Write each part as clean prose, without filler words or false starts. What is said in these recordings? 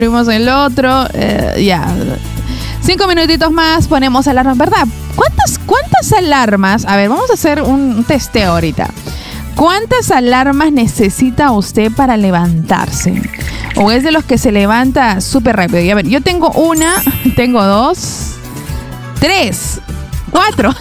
abrimos el otro, ya. 5 minutitos más, ponemos alarmas, ¿verdad? ¿Cuántas alarmas? A ver, vamos a hacer un testeo ahorita. ¿Cuántas alarmas necesita usted para levantarse? ¿O es de los que se levanta súper rápido? Y a ver, yo tengo una, tengo 2, 3, 4.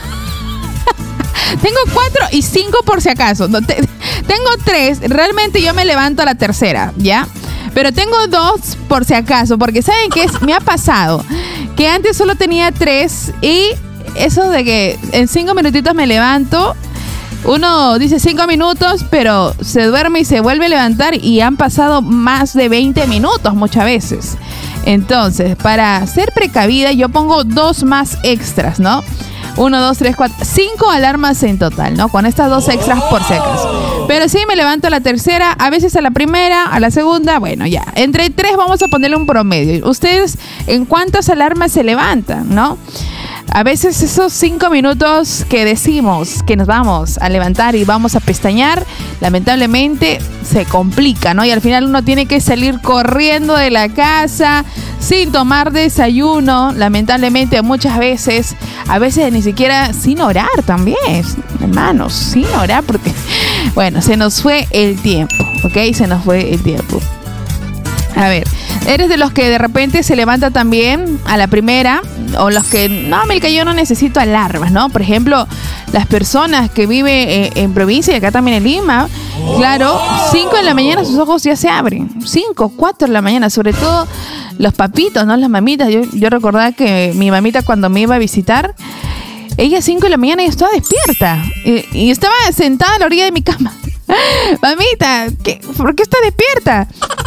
Tengo 4 y 5 por si acaso. No, tengo 3, realmente yo me levanto a la tercera, ¿ya? Pero tengo 2 por si acaso, porque ¿saben qué me ha pasado? Que antes solo tenía 3 y eso de que en 5 minutitos me levanto, uno dice 5 minutos, pero se duerme y se vuelve a levantar y han pasado más de 20 minutos muchas veces. Entonces, para ser precavida, yo pongo 2 más extras, ¿no? 1, 2, 3, 4, 5 alarmas en total, ¿no? Con estas 2 extras por si acaso. Pero sí me levanto a la tercera, a veces a la primera, a la segunda, bueno, ya. Entre 3 vamos a ponerle un promedio. ¿Ustedes en cuántas alarmas se levantan, no? A veces esos 5 minutos que decimos que nos vamos a levantar y vamos a pestañear, lamentablemente se complica, ¿no? Y al final uno tiene que salir corriendo de la casa sin tomar desayuno, lamentablemente muchas veces, a veces ni siquiera sin orar también, hermanos, sin orar porque, bueno, se nos fue el tiempo, ¿ok? Se nos fue el tiempo. A ver, ¿eres de los que de repente se levanta también a la primera? O los que, no, Milka, yo no necesito alarmas, ¿no? Por ejemplo, las personas que viven en provincia y acá también en Lima, claro, 5 de la mañana sus ojos ya se abren. 5, 4 de la mañana, sobre todo los papitos, ¿no? Las mamitas. Yo recordaba que mi mamita cuando me iba a visitar, ella a 5 de la mañana ya estaba despierta. Y estaba sentada a la orilla de mi cama. Mamita, ¿por qué está despierta?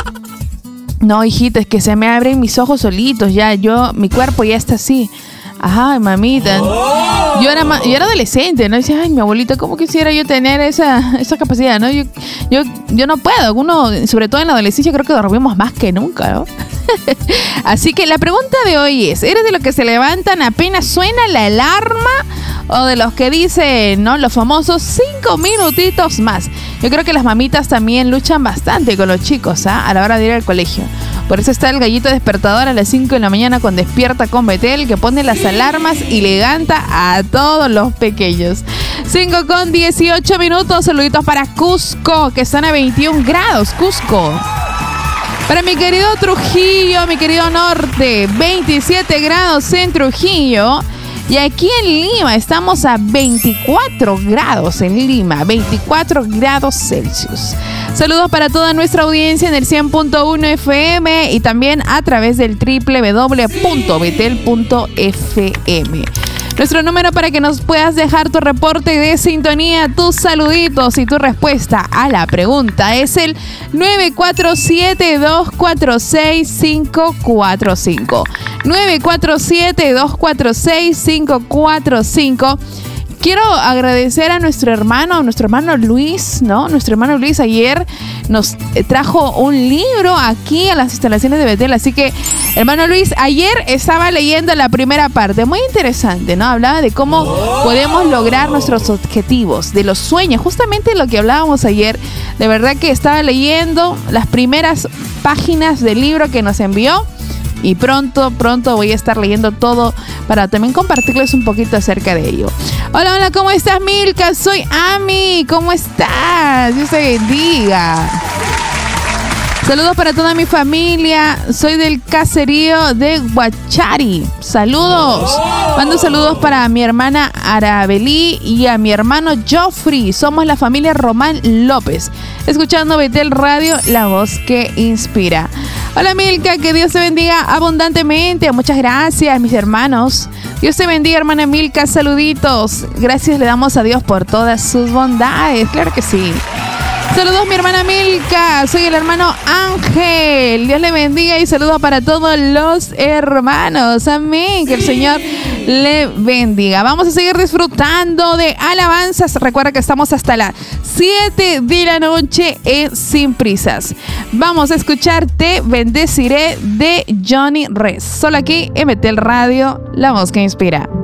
No, hijita, es que se me abren mis ojos solitos, ya, mi cuerpo ya está así. Ay, mamita. Yo era adolescente, ¿no? Decía, ay, mi abuelita, ¿cómo quisiera yo tener esa capacidad, no? Yo no puedo. Uno, sobre todo en la adolescencia, creo que dormimos más que nunca, ¿no? Así que la pregunta de hoy es, ¿eres de los que se levantan apenas suena la alarma? O de los que dicen, ¿no? Los famosos 5 minutitos más. Yo creo que las mamitas también luchan bastante con los chicos, ¿ah? A la hora de ir al colegio. Por eso está el gallito despertador a las 5 de la mañana con Despierta con Betel, que pone las alarmas y levanta a todos los pequeños. 5:18. Saluditos para Cusco, que están a 21 grados. Cusco. Para mi querido Trujillo, mi querido norte, 27 grados en Trujillo. Y aquí en Lima estamos a 24 grados en Lima, 24 grados Celsius. Saludos para toda nuestra audiencia en el 100.1 FM y también a través del www.betel.fm. Nuestro número para que nos puedas dejar tu reporte de sintonía, tus saluditos y tu respuesta a la pregunta es el 947-246-545. 947-246-545. Quiero agradecer a nuestro hermano Luis, ¿no? Nuestro hermano Luis ayer nos trajo un libro aquí a las instalaciones de Betel. Así que, hermano Luis, ayer estaba leyendo la primera parte. Muy interesante, ¿no? Hablaba de cómo podemos lograr nuestros objetivos, de los sueños. Justamente lo que hablábamos ayer. De verdad que estaba leyendo las primeras páginas del libro que nos envió. Y pronto voy a estar leyendo todo para también compartirles un poquito acerca de ello. Hola, ¿cómo estás, Milka? Soy Ami, ¿cómo estás? Dios te bendiga. Saludos para toda mi familia. Soy del caserío de Huachari. Saludos. Mando saludos para mi hermana Arabelí y a mi hermano Joffrey. Somos la familia Román López. Escuchando Betel Radio, la voz que inspira. Hola, Milka, que Dios te bendiga abundantemente. Muchas gracias, mis hermanos. Dios te bendiga, hermana Milka. Saluditos. Gracias le damos a Dios por todas sus bondades. Claro que sí. Saludos, mi hermana Milka. Soy el hermano Ángel. Dios le bendiga y saludos para todos los hermanos. Amén. Que el Señor le bendiga. Vamos a seguir disfrutando de alabanzas. Recuerda que estamos hasta las 7 de la noche en Sin Prisas. Vamos a escuchar Te Bendeciré de Johnny Rez. Solo aquí en Betel Radio, la voz que inspira.